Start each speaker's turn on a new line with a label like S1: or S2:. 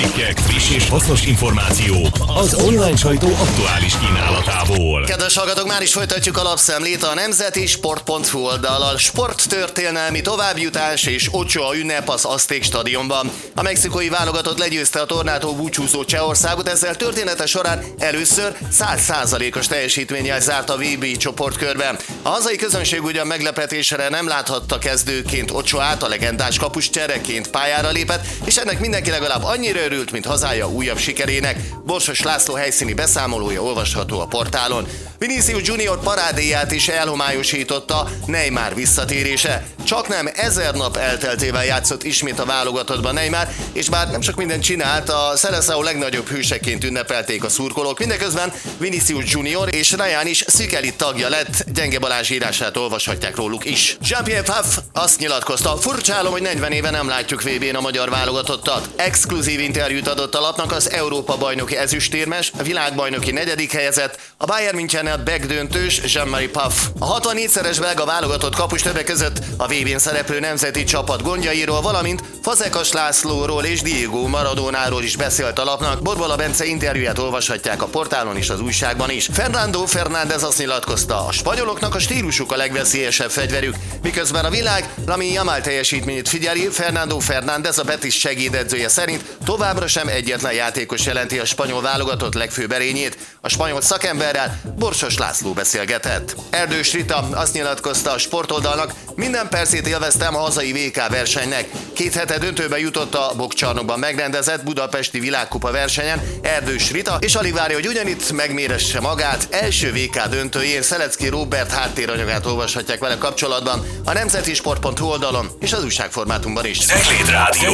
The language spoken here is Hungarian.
S1: Friss és hasznos információ az online sajtó aktuális kínálatából.
S2: Kedves hallgatók, már is folytatjuk a lapszemlét a nemzeti sport.hu oldallal. Sporttörténelmi továbbjutás és Ochoa ünnep az Azték stadionban. A mexikói válogatott legyőzte a tornától búcsúzó Csehországot, ezzel története során először 100%-os teljesítménnyel zárt a VB csoportkörben. A hazai közönség ugyan meglepetésre nem láthatta kezdőként Ochoát, a legendás kapus csereként pályára lépett, és ennek mindenki legalább annyira örült, mint hazája újabb sikerének. Borsos László helyszíni beszámolója olvasható a portálon. Vinicius Junior parádéját is elhomályosította Neymar visszatérése. Csaknem 1000 nap elteltével játszott ismét a válogatottban Neymar, és bár nem sok mindent csinált, a Seleção legnagyobb hőseként ünnepelték a szurkolók. Mindeközben Vinicius Junior és Ryan is szűk elit tagja lett, Gyenge Balázs írását olvashatják róluk is. Jean-Pierre Pfaff azt nyilatkozta: furcsálom, hogy 40 éve nem látjuk VB-n a magyar válogatottat. Exkluzív interjút adott a lapnak az Európa-bajnoki ezüstérmes, a világbajnoki 4. helyezett, a Bayern Münchennel backdöntős Jean-Marie Pfaff. A 64-szeres belga válogatott kapus többek között a VB-n szereplő nemzeti csapat gondjairól, valamint Fazekas Lászlóról és Diego Maradónáról is beszélt a lapnak. Borbola Bence interjúját olvashatják a portálon és az újságban is. Fernando Fernández azt nyilatkozta: a spanyoloknak a stílusuk a legveszélyesebb fegyverük. Miközben a világ Lamine Yamal teljesítményét figyeli, Fernando Fernández, a Betis segédedzője szerint továbbra sem egyetlen játékos jelenti a spanyol válogatott legfőbb erényét. A spanyol szakemberrel Borsos László beszélgetett. Erdős Rita azt nyilatkozta a sportoldalnak: minden percét élveztem a hazai VK versenynek. 2 hete döntőbe jutott a boxcsarnokban megrendezett budapesti világkupa versenyen Erdős Rita, és alig várja, hogy ugyanitt megméresse magát első VK döntőjén. Szelecki Róbert háttéranyagát olvashatják vele kapcsolatban a nemzetisport.hu oldalon és az újságformátumban is.
S1: Cegléd Rádió.